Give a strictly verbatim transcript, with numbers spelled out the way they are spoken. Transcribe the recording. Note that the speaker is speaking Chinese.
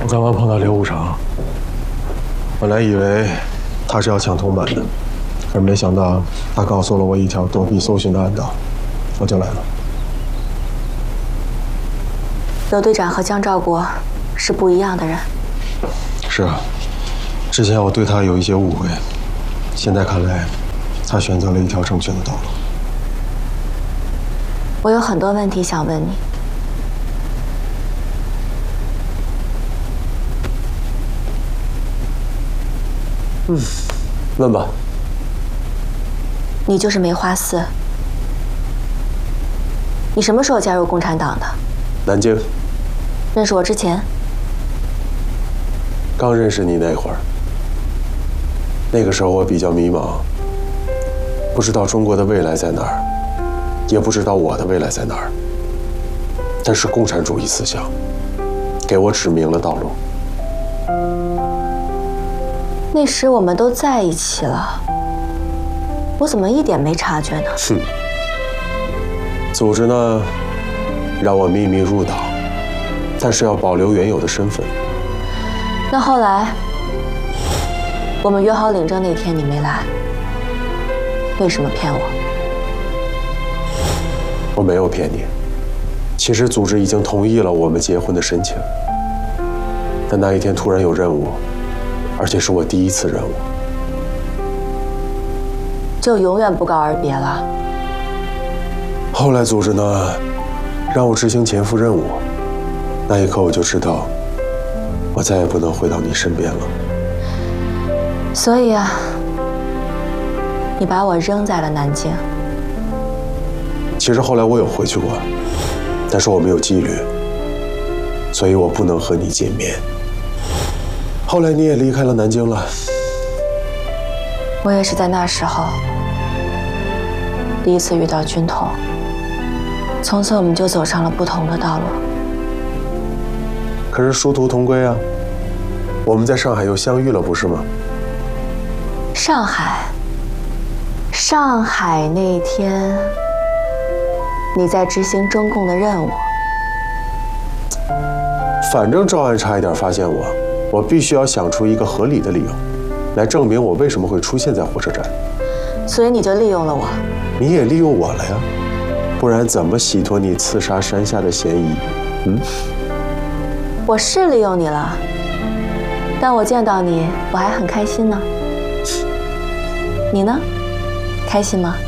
刚刚碰到刘武成，本来以为他是要抢铜板的，可是没想到他告诉了我一条躲避搜寻的暗道，我就来了。 刘队长和江兆国是不一样的人。 是啊，之前我对他有一些误会，现在看来，他选择了一条正确的道路。 我有很多问题想问你。 嗯，问吧。 你就是梅花四。你什么时候加入共产党的？ 南京。 认识我之前？ 刚认识你那会儿。那个时候我比较迷茫，不知道中国的未来在哪儿，也不知道我的未来在哪儿。但是共产主义思想给我指明了道路。 那时我们都在一起了，我怎么一点没察觉呢？ 哼，组织呢，让我秘密入党，但是要保留原有的身份。 那后来，我们约好领证那天你没来，为什么骗我？ 我没有骗你，其实组织已经同意了我们结婚的申请，但那一天突然有任务。而且是我第一次任务， 就永远不告而别了。 后来组织呢，让我执行潜伏任务，那一刻我就知道，我再也不能回到你身边了。 所以啊，你把我扔在了南京。 其实后来我有回去过，但是我没有纪律，所以我不能和你见面。后来你也离开了南京了， 我也是在那时候第一次遇到军统，从此我们就走上了不同的道路。 可是殊途同归啊，我们在上海又相遇了，不是吗？ 上海，上海那天你在执行中共的任务， 反正赵安差一点发现我。我必须要想出一个合理的理由，来证明我为什么会出现在火车站。 所以你就利用了我。 你也利用我了呀，不然怎么洗脱你刺杀山下的嫌疑？嗯， 我是利用你了，但我见到你，我还很开心呢。你呢？开心吗？